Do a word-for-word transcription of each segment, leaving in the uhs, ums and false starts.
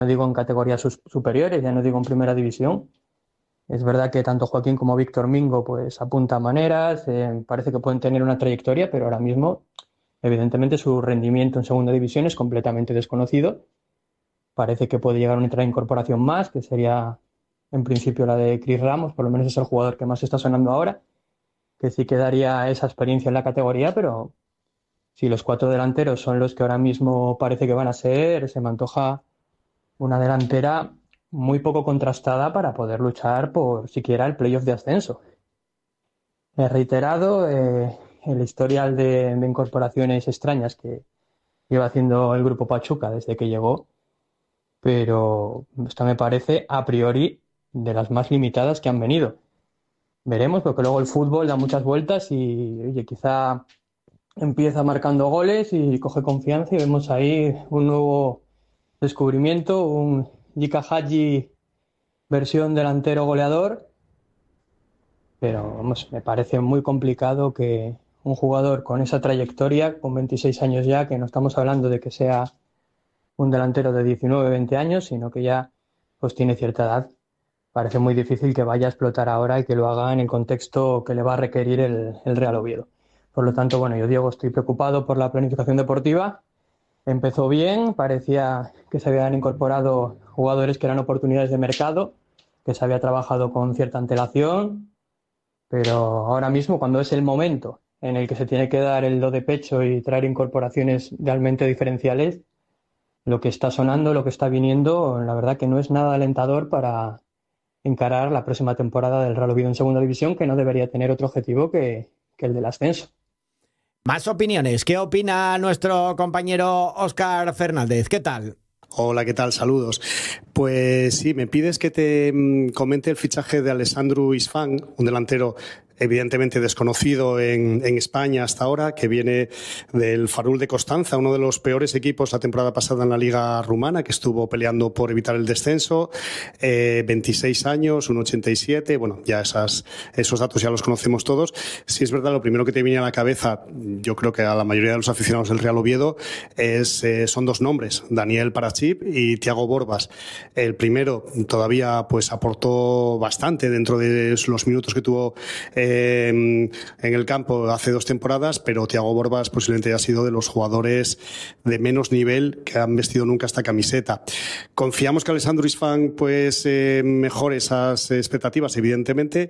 no digo en categorías sus- superiores, ya no digo en primera división. Es verdad que tanto Joaquín como Víctor Mingo pues apuntan maneras, eh, parece que pueden tener una trayectoria, pero ahora mismo, evidentemente, su rendimiento en segunda división es completamente desconocido. Parece que puede llegar a una incorporación más, que sería en principio la de Chris Ramos, por lo menos es el jugador que más está sonando ahora, que sí que daría esa experiencia en la categoría, pero si los cuatro delanteros son los que ahora mismo parece que van a ser, se me antoja una delantera muy poco contrastada para poder luchar por siquiera el playoff de ascenso. He reiterado eh, el historial de, de incorporaciones extrañas que lleva haciendo el grupo Pachuca desde que llegó, pero esta me parece a priori de las más limitadas que han venido. Veremos, porque luego el fútbol da muchas vueltas y, oye, quizá empieza marcando goles y coge confianza y vemos ahí un nuevo descubrimiento, un Yika Haji versión delantero goleador, pero vamos, me parece muy complicado que un jugador con esa trayectoria, con veintiséis años ya, que no estamos hablando de que sea un delantero de diecinueve, veinte años, sino que ya pues tiene cierta edad. Parece muy difícil que vaya a explotar ahora y que lo haga en el contexto que le va a requerir el, el Real Oviedo. Por lo tanto, bueno, yo, Diego, estoy preocupado por la planificación deportiva. Empezó bien, parecía que se habían incorporado jugadores que eran oportunidades de mercado, que se había trabajado con cierta antelación, pero ahora mismo, cuando es el momento en el que se tiene que dar el do de pecho y traer incorporaciones realmente diferenciales, lo que está sonando, lo que está viniendo, la verdad que no es nada alentador para encarar la próxima temporada del Real Oviedo en Segunda División, que no debería tener otro objetivo que, que el del ascenso. Más opiniones. ¿Qué opina nuestro compañero Óscar Fernández? ¿Qué tal? Hola, ¿qué tal? Saludos. Pues sí, me pides que te mm, comente el fichaje de Alessandro Isfán, un delantero evidentemente desconocido en, en España hasta ahora, que viene del Farul de Constanza, uno de los peores equipos la temporada pasada en la Liga Rumana, que estuvo peleando por evitar el descenso, eh, veintiséis años, uno ochenta y siete, bueno, ya esas, esos datos ya los conocemos todos. Si es verdad, lo primero que te viene a la cabeza, yo creo que a la mayoría de los aficionados del Real Oviedo, es, eh, son dos nombres, Daniel Parachip y Thiago Borbas. El primero todavía pues aportó bastante dentro de los minutos que tuvo eh, en el campo hace dos temporadas, pero Thiago Borbas posiblemente ha sido de los jugadores de menos nivel que han vestido nunca esta camiseta. Confiamos que Alessandro Isfán pues eh, mejore esas expectativas, evidentemente.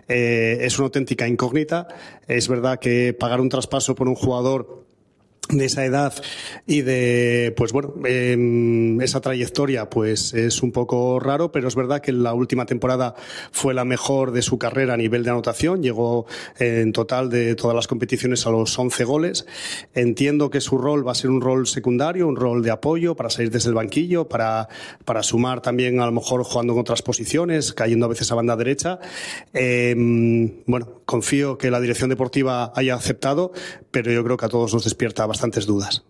Eh, es una auténtica incógnita. Es verdad que pagar un traspaso por un jugador de esa edad y de, pues bueno, eh, esa trayectoria, pues es un poco raro, pero es verdad que la última temporada fue la mejor de su carrera a nivel de anotación. Llegó eh, en total de todas las competiciones a los once goles. Entiendo que su rol va a ser un rol secundario, un rol de apoyo para salir desde el banquillo, para, para sumar también a lo mejor jugando en otras posiciones, cayendo a veces a banda derecha. Eh, bueno, confío que la dirección deportiva haya aceptado, pero yo creo que a todos nos despierta bastante bastantes dudas.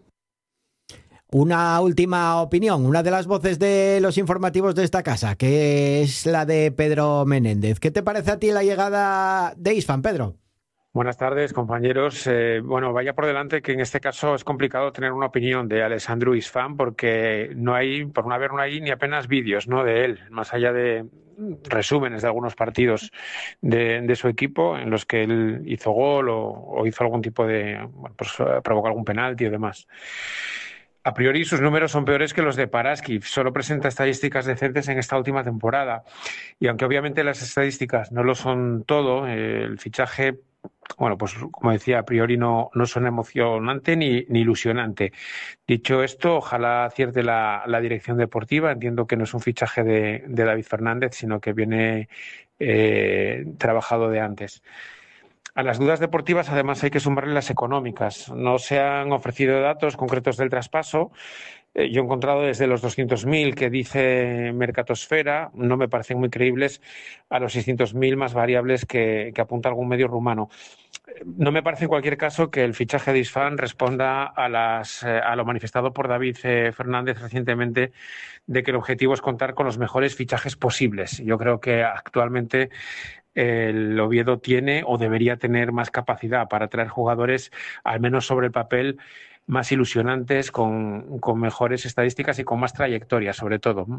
Una última opinión, una de las voces de los informativos de esta casa, que es la de Pedro Menéndez. ¿Qué te parece a ti la llegada de Isfán, Pedro? Buenas tardes, compañeros. Eh, bueno, vaya por delante que en este caso es complicado tener una opinión de Alessandro Isfán porque no hay, por no haber no hay ni apenas vídeos, ¿no?, de él, más allá de resúmenes de algunos partidos de, de su equipo en los que él hizo gol o, o hizo algún tipo de, bueno, pues provocó algún penalti y demás. A priori sus números son peores que los de Paraski. Solo presenta estadísticas decentes en esta última temporada. Y aunque obviamente las estadísticas no lo son todo, eh, el fichaje, bueno, pues como decía, a priori no, no son emocionante ni, ni ilusionante. Dicho esto, ojalá acierte la, la dirección deportiva. Entiendo que no es un fichaje de, de David Fernández, sino que viene eh, trabajado de antes. A las dudas deportivas, además, hay que sumarle las económicas. No se han ofrecido datos concretos del traspaso. Eh, yo he encontrado desde los doscientos mil que dice Mercatosfera, no me parecen muy creíbles, a los seiscientos mil más variables que, que apunta algún medio rumano. No me parece en cualquier caso que el fichaje de Isfán responda a, las, eh, a lo manifestado por David eh, Fernández recientemente de que el objetivo es contar con los mejores fichajes posibles. Yo creo que actualmente el Oviedo tiene o debería tener más capacidad para traer jugadores, al menos sobre el papel, más ilusionantes, con, con mejores estadísticas y con más trayectoria, sobre todo.